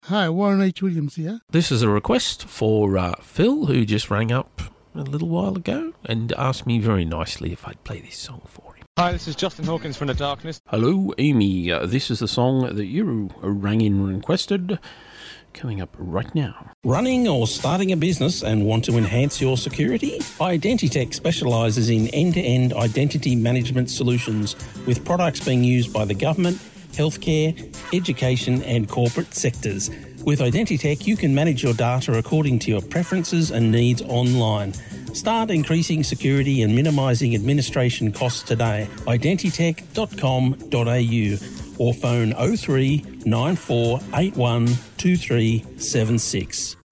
Hi, Warren H. Williams here. This is a request for Phil, who just rang up a little while ago and asked me very nicely if I'd play this song for him. Hi, this is Justin Hawkins from The Darkness. Hello, Amy. This is the song that you rang in and requested, coming up right now. Running or starting a business and want to enhance your security? Identitech specialises in end-to-end identity management solutions with products being used by the government, healthcare, education and corporate sectors. With Identitech, you can manage your data according to your preferences and needs online. Start increasing security and minimising administration costs today. Identitech.com.au or phone 03 9481 2376.